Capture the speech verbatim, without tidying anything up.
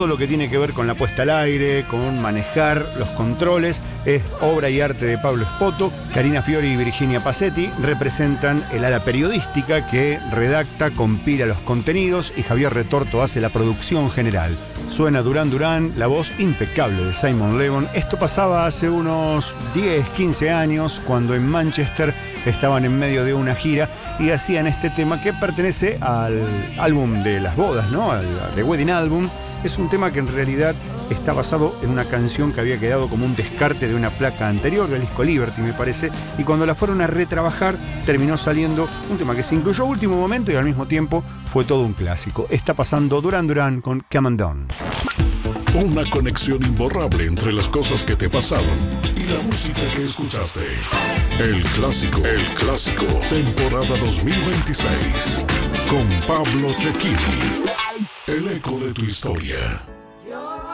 Todo lo que tiene que ver con la puesta al aire, con manejar los controles, es obra y arte de Pablo Espoto. Karina Fiori y Virginia Pacetti representan el ala periodística que redacta, compila los contenidos y Javier Retorto hace la producción general. Suena Duran Duran, la voz impecable de Simon Le Bon. Esto pasaba hace unos diez, quince años, cuando en Manchester estaban en medio de una gira y hacían este tema que pertenece al álbum de las bodas, ¿no? Al The Wedding Album. Es un tema que en realidad está basado en una canción que había quedado como un descarte de una placa anterior, del disco Liberty, me parece, y cuando la fueron a retrabajar terminó saliendo un tema que se incluyó a último momento y al mismo tiempo fue todo un clásico. Está pasando Duran Duran con Come On Down. Una conexión imborrable entre las cosas que te pasaron y la música que escuchaste. El clásico, el clásico, temporada dos mil veintiséis, con Pablo Cecchini. El eco de tu historia.